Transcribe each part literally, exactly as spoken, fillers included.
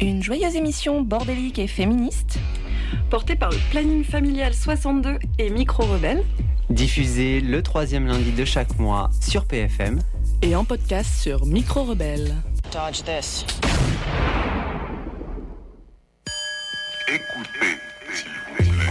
Une joyeuse émission bordélique et féministe, portée par le Planning Familial soixante-deux et Micro Rebelle, diffusée le troisième lundi de chaque mois sur P F M et en podcast sur Micro Rebelle. Dodge this. Écoutez, s'il vous plaît.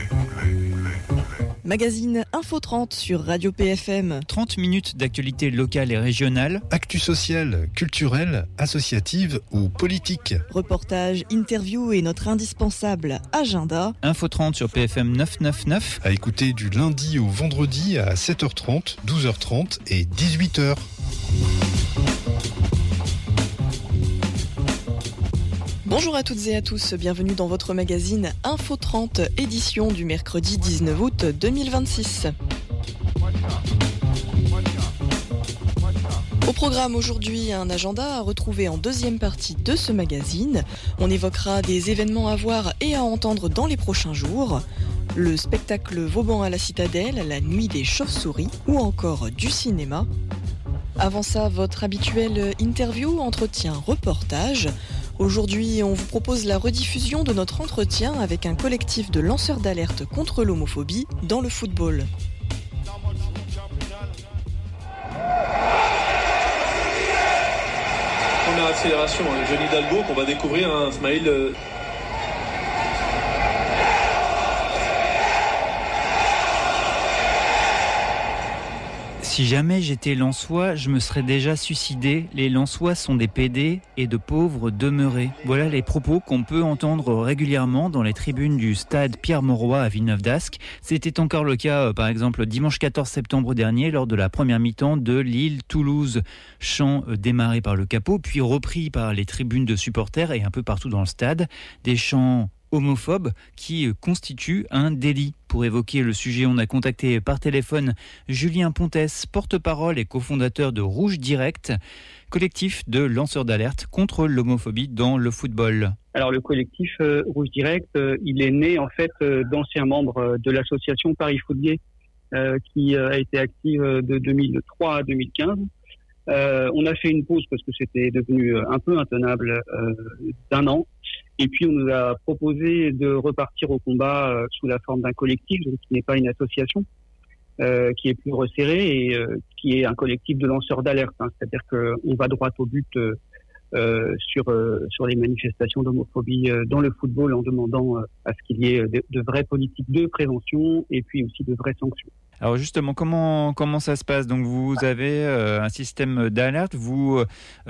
Magazine Info trente sur Radio P F M. trente minutes d'actualité locale et régionale. Actu sociale, culturelle, associative ou politique. Reportages, interviews et notre indispensable agenda. Info trente sur P F M neuf cent quatre-vingt-neuf. À écouter du lundi au vendredi à sept heures trente, douze heures trente et dix-huit heures. Bonjour à toutes et à tous, bienvenue dans votre magazine Info trente, édition du mercredi dix-neuf août deux mille vingt-six. Au programme aujourd'hui, un agenda à retrouver en deuxième partie de ce magazine. On évoquera des événements à voir et à entendre dans les prochains jours. Le spectacle Vauban à la Citadelle, la nuit des chauves-souris ou encore du cinéma. Avant ça, votre habituelle interview, entretien, reportage. Aujourd'hui, on vous propose la rediffusion de notre entretien avec un collectif de lanceurs d'alerte contre l'homophobie dans le football. Première accélération, Johnny Dalgo, qu'on va découvrir, un smile. Euh... Si jamais j'étais Lensois, je me serais déjà suicidé. Les Lensois sont des pédés et de pauvres demeurés. Voilà les propos qu'on peut entendre régulièrement dans les tribunes du stade Pierre-Mauroy à Villeneuve-d'Ascq. C'était encore le cas, par exemple, dimanche quatorze septembre dernier, lors de la première mi-temps de Lille-Toulouse. Chant démarré par le capot, puis repris par les tribunes de supporters et un peu partout dans le stade. Des chants homophobes qui constituent un délit. Pour évoquer le sujet, on a contacté par téléphone Julien Pontès, porte-parole et cofondateur de Rouge Direct, collectif de lanceurs d'alerte contre l'homophobie dans le football. Alors le collectif euh, Rouge Direct, euh, il est né en fait euh, d'anciens membres euh, de l'association Paris Foot Gay, euh, qui euh, a été active euh, de deux mille trois à deux mille quinze. Euh, on a fait une pause parce que c'était devenu un peu intenable euh, d'un an. Et puis on nous a proposé de repartir au combat euh, sous la forme d'un collectif, donc qui n'est pas une association, euh, qui est plus resserré et euh, qui est un collectif de lanceurs d'alerte. Hein, c'est-à-dire qu'on va droit au but euh, euh, sur euh, sur les manifestations d'homophobie euh, dans le football en demandant euh, à ce qu'il y ait de, de vraies politiques de prévention et puis aussi de vraies sanctions. Alors justement, comment comment ça se passe ? Donc vous avez euh, un système d'alerte, vous